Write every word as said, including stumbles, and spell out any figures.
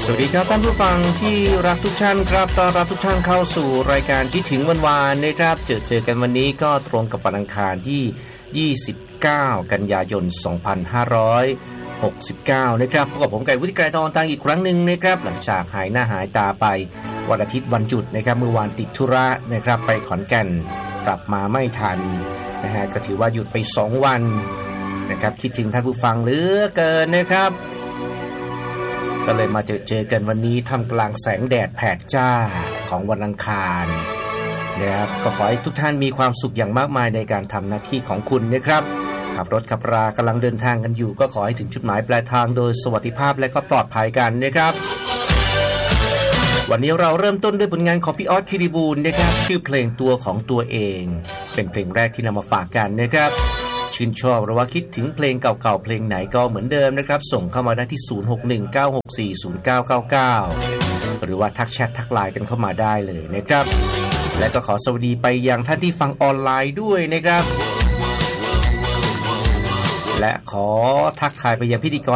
สวัสดีครับท่านผู้ฟังที่รักทุกท่านครับต้อนรับทุกท่านเข้าสู่รายการคิดถึงวันวานนะครับเจอเจอกันวันนี้ก็ตรงกับวันอังคารที่ยี่สิบเก้ากันยายนสองพันห้าร้อยหกสิบเก้านะครับพบกับผมไก่วุฒิไกรทองตังอีกครั้งหนึ่งนะครับหลังจากหายหน้าหายตาไปวันอาทิตย์วันหยุดนะครับเมื่อวานติดธุระนะครับไปขอนแก่นกลับมาไม่ทันนะฮะก็ถือว่าหยุดไปสองวันนะครับคิดถึงท่านผู้ฟังเหลือเกินนะครับก็เลยมาเจอเจอกันวันนี้ท่ามกลางแสงแดดแผดจ้าของวันอังคารนะครับก็ขอให้ทุกท่านมีความสุขอย่างมากมายในการทำหน้าที่ของคุณนะครับขับรถขับรากำลังเดินทางกันอยู่ก็ขอให้ถึงจุดหมายปลายทางโดยสวัสดิภาพและก็ปลอดภัยกันนะครับวันนี้เราเริ่มต้นด้วยผลงานของพี่ออสคิริบูลนะครับชื่อเพลงตัวของตัวเองเป็นเพลงแรกที่นำมาฝากกันนะครับชื่นชอบหรือว่าคิดถึงเพลงเก่าๆเพลงไหนก็เหมือนเดิมนะครับส่งเข้ามาได้ที่ศูนย์ หก หนึ่ง เก้า หก สี่ ศูนย์ เก้า เก้า เก้าหรือว่าทักแชททักไลน์กันเข้ามาได้เลยนะครับและก็ขอสวัสดีไปยังท่านที่ฟังออนไลน์ด้วยนะครับและขอทักทายไปยังพิธีกร